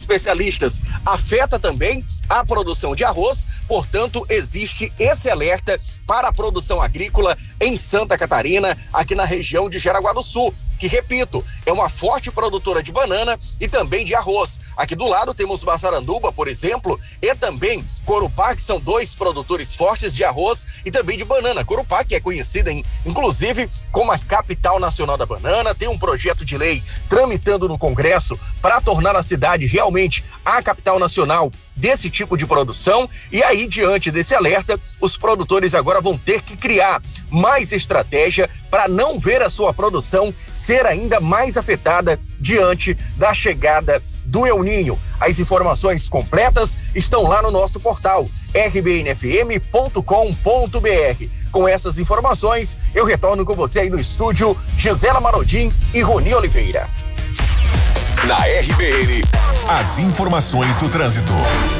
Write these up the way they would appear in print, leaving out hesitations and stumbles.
especialistas, afeta também a produção de arroz, portanto, existe esse alerta para a produção agrícola em Santa Catarina, aqui na região de Jaraguá do Sul, que, repito, é uma forte produtora de banana e também de arroz. Aqui do lado temos Massaranduba, por exemplo, e também Corupá, que são dois produtores fortes de arroz e também de banana. Corupá, que é conhecida, inclusive, como a capital nacional da banana, tem um projeto de lei tramitando no Congresso para tornar a cidade realmente a capital nacional desse tipo de produção. E aí, diante desse alerta, os produtores agora vão ter que criar mais estratégia para não ver a sua produção ser ainda mais afetada diante da chegada do El Ninho. As informações completas estão lá no nosso portal rbnfm.com.br. Com essas informações, eu retorno com você aí no estúdio, Gisela Marodim e Roni Oliveira. Na RBN, as informações do trânsito.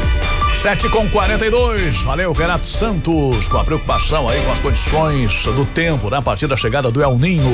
7h42, valeu Renato Santos, com a preocupação aí com as condições do tempo, né? A partir da chegada do El Ninho.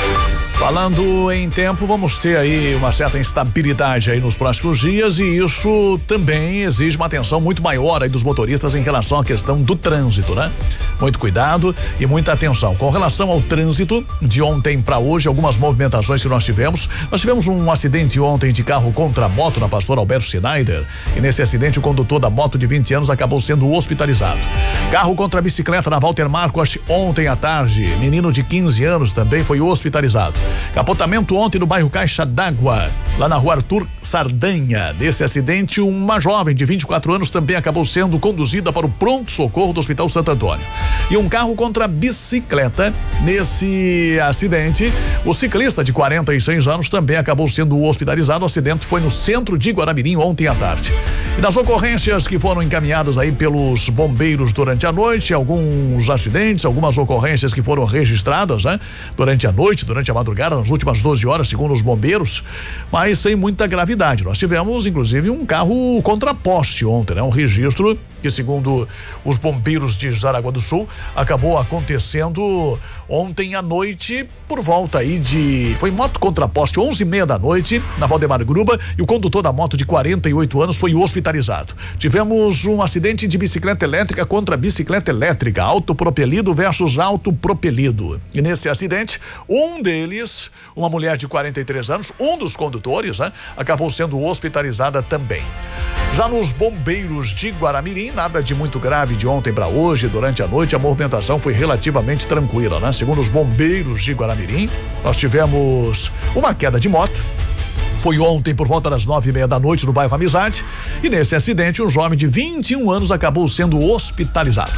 Falando em tempo, vamos ter aí uma certa instabilidade aí nos próximos dias, e isso também exige uma atenção muito maior aí dos motoristas em relação à questão do trânsito, né? Muito cuidado e muita atenção. Com relação ao trânsito, de ontem para hoje, algumas movimentações que nós tivemos um acidente ontem de carro contra moto na Pastor Alberto Schneider, e nesse acidente o condutor da moto de 20 anos acabou sendo hospitalizado. Carro contra bicicleta na Walter Marcos ontem à tarde, menino de 15 anos também foi hospitalizado. Capotamento ontem no bairro Caixa d'Água, lá na rua Arthur Sardanha. Desse acidente, uma jovem de 24 anos também acabou sendo conduzida para o pronto-socorro do Hospital Santo Antônio. E um carro contra bicicleta. Nesse acidente, o ciclista de 46 anos também acabou sendo hospitalizado. O acidente foi no centro de Guaramirim ontem à tarde. E nas ocorrências que foram encaminhadas aí pelos bombeiros durante a noite, alguns acidentes, algumas ocorrências que foram registradas, né? Durante a noite, durante a madrugada, nas últimas 12 horas, segundo os bombeiros, mas sem muita gravidade. Nós tivemos, inclusive, um carro contra poste ontem, né? Um registro que, segundo os bombeiros de Jaraguá do Sul, acabou acontecendo ontem à noite, por volta aí foi moto contra poste, 11h30 da noite, na Valdemar Gruba, e o condutor da moto de 48 anos foi hospitalizado. Tivemos um acidente de bicicleta elétrica contra bicicleta elétrica, autopropelido versus autopropelido. E nesse acidente, um deles, uma mulher de 43 anos, um dos condutores, né, acabou sendo hospitalizada também. Já nos bombeiros de Guaramirim, nada de muito grave de ontem para hoje. Durante a noite, a movimentação foi relativamente tranquila, né? Segundo os bombeiros de Guaramirim, nós tivemos uma queda de moto. Foi ontem por volta das 9h30 da noite no bairro Amizade, e nesse acidente um jovem de 21 anos acabou sendo hospitalizado.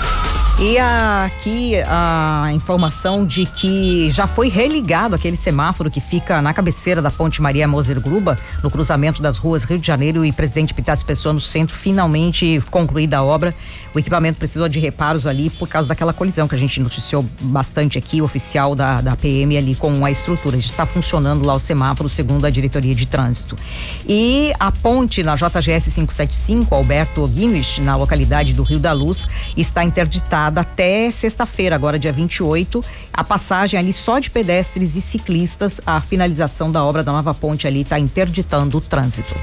E aqui a informação de que já foi religado aquele semáforo que fica na cabeceira da ponte Maria Moser Gruba, no cruzamento das ruas Rio de Janeiro e Presidente Epitácio Pessoa, no centro. Finalmente concluída a obra. O equipamento precisou de reparos ali por causa daquela colisão que a gente noticiou bastante aqui, oficial da PM ali com a estrutura. Está funcionando lá o semáforo, segundo a diretoria de trânsito. E a ponte na JGS 575, Alberto Guimes, na localidade do Rio da Luz, está interditada até sexta-feira, agora dia 28, a passagem ali só de pedestres e ciclistas. A finalização da obra da nova ponte ali está interditando o trânsito.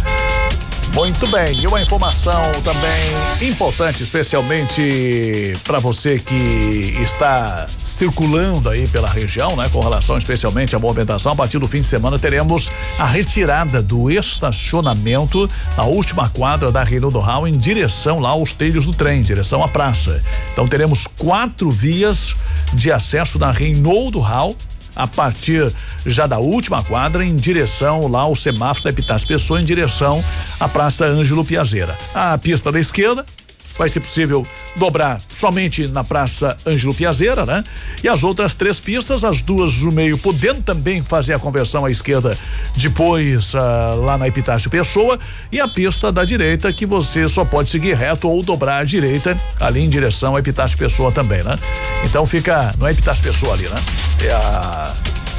Muito bem, e uma informação também importante, especialmente para você que está circulando aí pela região, né? Com relação especialmente à movimentação, a partir do fim de semana teremos a retirada do estacionamento na última quadra da Reinaldo Hall em direção lá aos trilhos do trem, em direção à praça. Então teremos 4 vias de acesso na Reinaldo Hall, a partir já da última quadra, em direção lá ao semáforo da Epitácio Pessoa, em direção à Praça Ângelo Piazeira. A pista da esquerda vai ser possível dobrar somente na Praça Ângelo Piazeira, né? E as outras 3 pistas, as 2 do meio, podendo também fazer a conversão à esquerda depois lá na Epitácio Pessoa, e a pista da direita, que você só pode seguir reto ou dobrar à direita ali em direção à Epitácio Pessoa também, né? Então fica, não é Epitácio Pessoa ali, né? É a...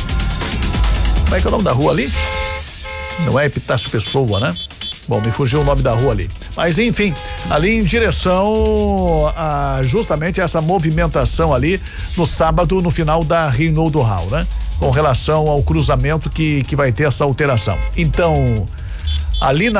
Como é que é o nome da rua ali? Não é Epitácio Pessoa, né? Bom, me fugiu o nome da rua ali. Mas enfim, ali em direção a justamente essa movimentação ali no sábado, no final da Reinaldo Hall, né? Com relação ao cruzamento que vai ter essa alteração. Então, ali na